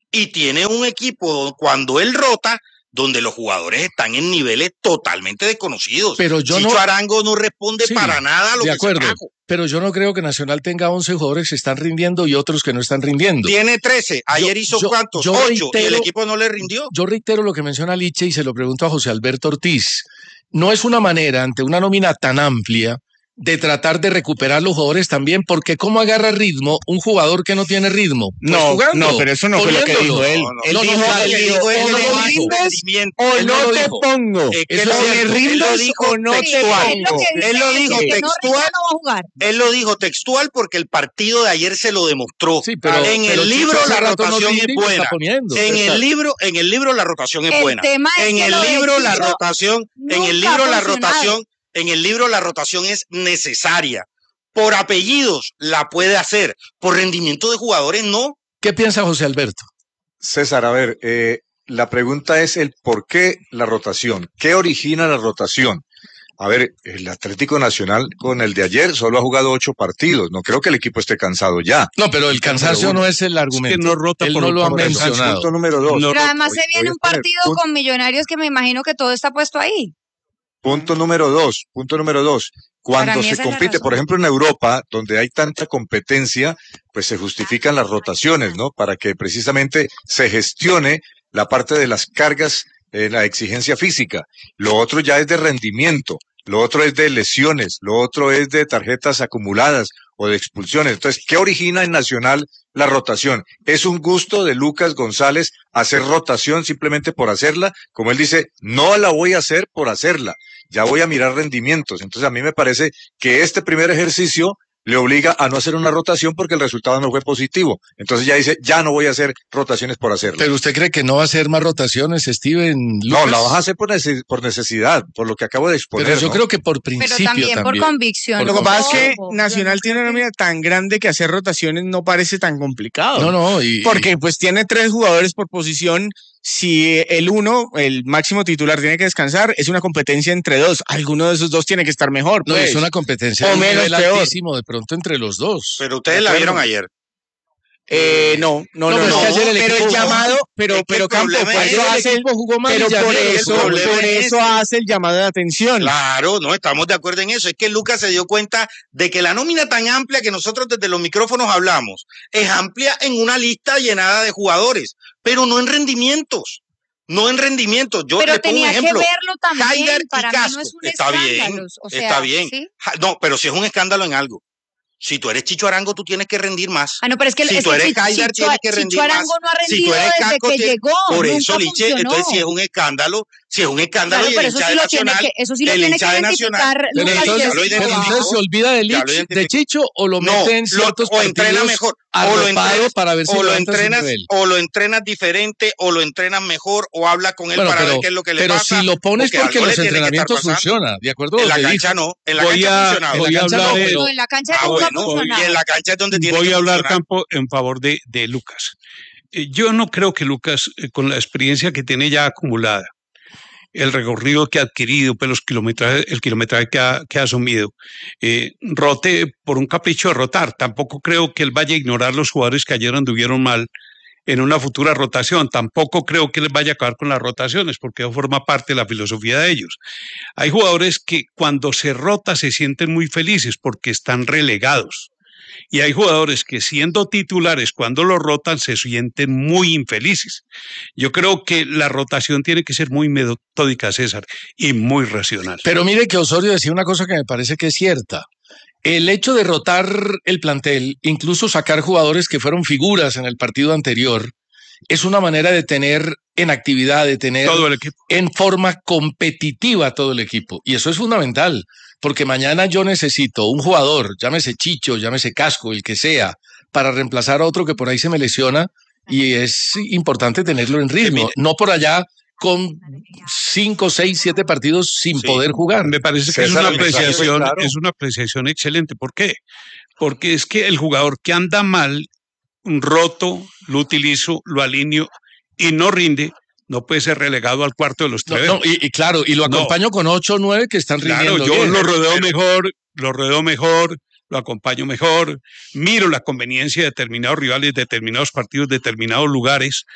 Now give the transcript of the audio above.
y tiene un equipo cuando él rota donde los jugadores están en niveles totalmente desconocidos. Pero Chicho Arango no responde para nada a lo de que acuerdo, se trajo. Pero yo no creo que Nacional tenga 11 jugadores que están rindiendo y otros que no están rindiendo. Tiene 13. Ayer hizo ¿cuántos? 8 y el equipo no le rindió. Yo reitero lo que menciona Liche y se lo pregunto a José Alberto Ortiz. No es una manera, ante una nómina tan amplia, de tratar de recuperar los jugadores también, porque ¿cómo agarra ritmo un jugador que no tiene ritmo? Pues no, jugando, no, pero eso no fue lo que dijo él. Él dijo o no te pongo. Él lo dijo textual porque el partido de ayer se lo demostró. Sí, pero en el libro la rotación es buena. En el libro la rotación es buena. En el libro la rotación es necesaria. Por apellidos la puede hacer, por rendimiento de jugadores no. ¿Qué piensa José Alberto? César, a ver, la pregunta es el por qué la rotación. ¿Qué origina la rotación? A ver, el Atlético Nacional con el de ayer solo ha jugado 8 partidos. No creo que el equipo esté cansado ya. No, pero el cansancio no es el argumento. Es que no rota. Él no lo ha mencionado. Punto número 2. Pero además se viene un partido con Millonarios que me imagino que todo está puesto ahí. Punto número dos. Cuando se compite, por ejemplo, en Europa, donde hay tanta competencia, pues se justifican las rotaciones, ¿no? Para que precisamente se gestione la parte de las cargas, la exigencia física. Lo otro ya es de rendimiento, lo otro es de lesiones, lo otro es de tarjetas acumuladas o de expulsiones. Entonces, ¿qué origina en Nacional la rotación? ¿Es un gusto de Lucas González hacer rotación simplemente por hacerla? Como él dice, no la voy a hacer por hacerla, ya voy a mirar rendimientos. Entonces, a mí me parece que este primer ejercicio le obliga a no hacer una rotación porque el resultado no fue positivo. Entonces ya dice, ya no voy a hacer rotaciones por hacerlo. ¿Pero usted cree que no va a hacer más rotaciones, Steven Lucas? No, la vas a hacer por necesidad, por lo que acabo de exponer. Pero yo creo que por principio pero también por convicción. Lo que pasa es que Nacional tiene una nómina tan grande que hacer rotaciones no parece tan complicado. No. Porque pues tiene 3 jugadores por posición. Si el máximo titular, tiene que descansar, es una competencia entre 2. Alguno de esos 2 tiene que estar mejor. No, pues. es una competencia o menos altísimo de pronto entre los 2. Pero ustedes la vieron ayer. No. Pero el llamado, pero Campo, por eso hace el llamado de atención. Claro, no estamos de acuerdo en eso. Es que Lucas se dio cuenta de que la nómina tan amplia que nosotros desde los micrófonos hablamos es amplia en una lista llenada de jugadores, pero no en rendimientos. Yo pero le pongo un ejemplo. Que verlo también. Haider para y Casco. Mí no es un está escándalo. bien, o sea, está bien. ¿sí? No, pero si es un escándalo en algo. Si tú eres Chicho Arango, tú tienes que rendir más. No, pero es que si tú eres Haider, tienes que rendir Chicho Arango más. no ha rendido si tú eres desde Casco, que llegó. Por nunca eso, Liche, funcionó. entonces si es un escándalo, claro, y pero el hincha de Nacional, eso sí lo tiene que identificar. Pero entonces se olvida de Chicho o lo mete en ciertos o entrena mejor, para ver si o lo entrenas diferente, o lo entrenas mejor, o habla con él para ver qué es lo que le pasa. Pero si lo pones porque los entrenamientos funcionan, ¿de acuerdo? En la cancha no, en la cancha funcionaba. En la cancha nunca funcionaba. Y en la cancha es donde tiene que funcionar. Voy a hablar, Campo, en favor de Lucas. Yo no creo que Lucas, con la experiencia que tiene ya acumulada, el recorrido que ha adquirido, pues el kilometraje que ha asumido, rote por un capricho de rotar. Tampoco creo que él vaya a ignorar los jugadores que ayer anduvieron mal en una futura rotación. Tampoco creo que les vaya a acabar con las rotaciones, porque eso forma parte de la filosofía de ellos. Hay jugadores que cuando se rota se sienten muy felices porque están relegados. Y hay jugadores que siendo titulares cuando lo rotan se sienten muy infelices. Yo creo que la rotación tiene que ser muy metódica, César, y muy racional. Pero mire que Osorio decía una cosa que me parece que es cierta. El hecho de rotar el plantel, incluso sacar jugadores que fueron figuras en el partido anterior, es una manera de tener en actividad, de tener todo el equipo en forma competitiva todo el equipo. Y eso es fundamental, porque mañana yo necesito un jugador, llámese Chicho, llámese Casco, el que sea, para reemplazar a otro que por ahí se me lesiona, y es importante tenerlo en ritmo, no por allá con 5, 6, 7 partidos sin poder jugar. Me parece que es una apreciación excelente. ¿Por qué? Porque es que el jugador que anda mal, roto, lo utilizo, lo alineo y no rinde, no puede ser relegado al cuarto de los tres. Y claro, y lo acompaño con 8 o 9 que están rindiendo. Claro, yo lo rodeo mejor, lo acompaño mejor, miro la conveniencia de determinados rivales, determinados partidos, determinados lugares,